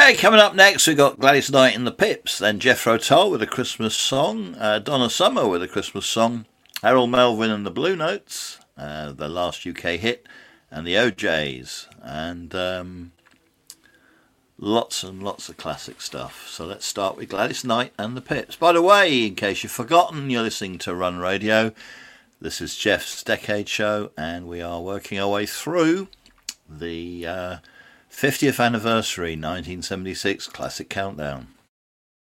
Okay, coming up next we've got Gladys Knight and the Pips, then Jethro Tull with a Christmas song, Donna Summer with a Christmas song, Harold Melvin and the Blue Notes, the last UK hit, and the O'Jays, and lots and lots of classic stuff. So let's start with Gladys Knight and the Pips. By the way, in case you've forgotten, you're listening to Run Radio. This is Jeff's Decade Show, and we are working our way through the 50th anniversary 1976 classic countdown.